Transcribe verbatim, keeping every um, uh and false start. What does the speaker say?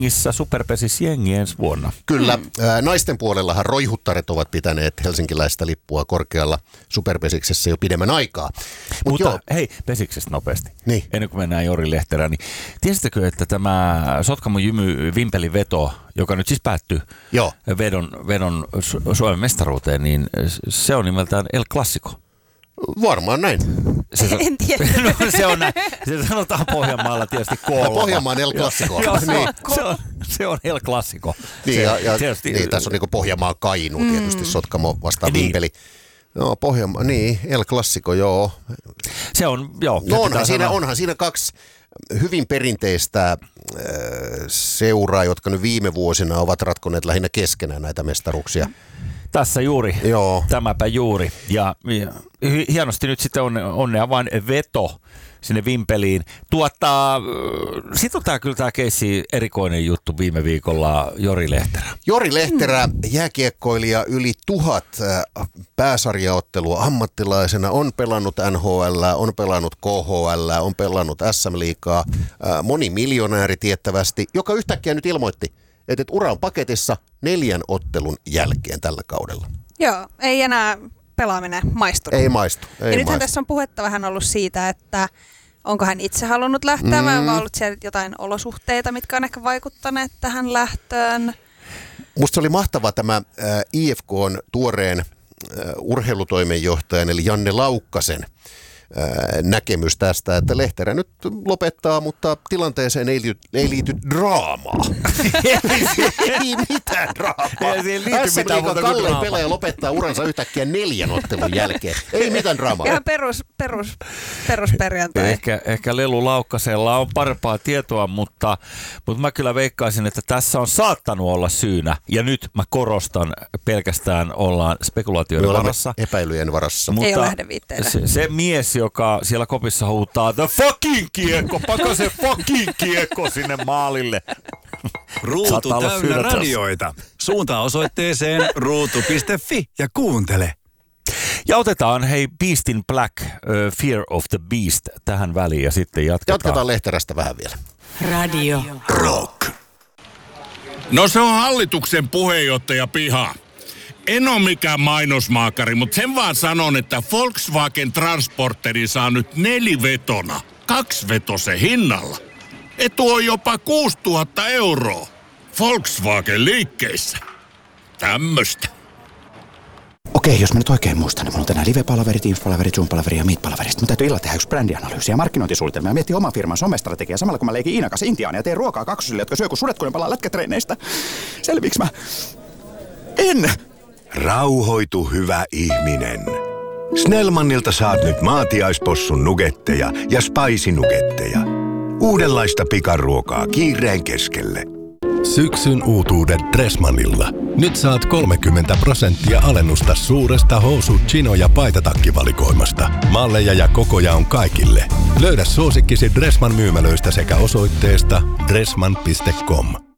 Superpesis jengi ensi vuonna. Kyllä. Mm. Naisten puolellahan roihuttaret ovat pitäneet helsinkiläistä lippua korkealla Superpesiksessä jo pidemmän aikaa. Mut Mutta joo. hei, Pesiksestä nopeasti. Niin. Ennen kuin mennään Jori Lehterään, niin tiesittekö, että tämä Sotkamo Jymy Vimpelin veto, joka nyt siis päättyi Joo. vedon, vedon Suomen mestaruuteen, niin se on nimeltään El Clasico. Varmaan näin. Se, en tiedä. No, se on näin. Se sanotaan Pohjanmaalla tietysti kolma. Pohjanmaan El Clasico. Joo, niin. se, on, se on El Clasico. Niin, se, ja, ja, tietysti, niin, tässä on niin Pohjanmaan Kainuu mm. tietysti, Sotkamo vastaan niin. Vimpeli. No Pohjanmaa, niin, El Clasico, joo. Se on, joo. No onhan siinä, onhan siinä kaksi hyvin perinteistä äh, seuraa, jotka nyt viime vuosina ovat ratkoneet lähinnä keskenään näitä mestaruksia. Tässä juuri, joo. Tämäpä juuri. Ja, ja hienosti nyt sitten on, onnea vain veto sinne Vimpeliin. Tuottaa, sitten on tämä kyllä tämä keissi erikoinen juttu viime viikolla Jori Lehterä. Jori Lehterä, jääkiekkoilija, yli tuhat pääsarjaottelua ammattilaisena, on pelannut N H L, on pelannut K H L, on pelannut S M-liigaa, moni miljonääri tiettävästi, joka yhtäkkiä nyt ilmoitti, että ura on paketissa neljän ottelun jälkeen tällä kaudella. Joo, ei enää pelaaminen maistunut. Ei maistu. Ei ja nythän maistu. tässä on puhetta vähän ollut siitä, että onko hän itse halunnut lähteä mm. vai onko ollut siellä jotain olosuhteita, mitkä on ehkä vaikuttaneet tähän lähtöön. Musta oli mahtava tämä äh, I F K:n tuoreen äh, urheilutoimenjohtajan eli Janne Laukkasen näkemys tästä, että Lehterä nyt lopettaa, mutta tilanteeseen ei liity, ei liity draamaa. Ei mitään draamaa. S M-liigan kallein pelaaja lopettaa uransa yhtäkkiä neljän ottelun jälkeen. Ei mitään draamaa. Ihan perus, perus, perusperjantai. Ehkä, ehkä Lelu Laukkasella on parempaa tietoa, mutta, mutta mä kyllä veikkaisin, että tässä on saattanut olla syynä. Ja nyt mä korostan, pelkästään ollaan spekulaatioiden varassa. Epäilyjen varassa. Mutta ei ole lähdeviitteillä. Se, se mies, joka siellä kopissa huutaa the fucking kiekko, paka se fucking kiekko sinne maalille. Ruutu täynnä radioita. Suuntaa osoitteeseen ruutu piste fi ja kuuntele. Ja otetaan hei Beastin Black, uh, Fear of the Beast tähän väliin ja sitten jatketaan. Jatketaan Lehterästä vähän vielä. Radio Rock. No se on hallituksen puheenjohtaja piha. En ole mikään mainosmaakari, mutta sen vaan sanon, että Volkswagen Transporteri saa nyt nelivetona, kaksivetosen hinnalla. Etu on jopa kuusituhatta euroa. Volkswagen liikkeissä. Tämmöstä. Okei, jos mä nyt oikein muistan, niin mulla on tänään live-palaverit, Teams-palaverit, Zoom-palaverit ja Meet-palaverit. Mun täytyy illalla tehdä yksi brändianalyysi ja markkinointisuunnitelma ja miettiä oman firman somestrategiaa samalla kun mä leikin Iinan kanssa Intiaan ja teen ruokaa kaksosille, jotka syö kun sudet, kun ne palaa lätkätreineistä. Selviiks mä? En! Rauhoitu, hyvä ihminen. Snellmanilta saat nyt maatiaispossun nugetteja ja spicy-nugetteja. Uudenlaista pikaruokaa kiireen keskelle. Syksyn uutuudet Dressmanilla. Nyt saat kolmekymmentä prosenttia alennusta suuresta housu-, chino- ja paitatakkivalikoimasta. Malleja ja kokoja on kaikille. Löydä suosikkisi Dressman myymälöistä sekä osoitteesta dressman piste com.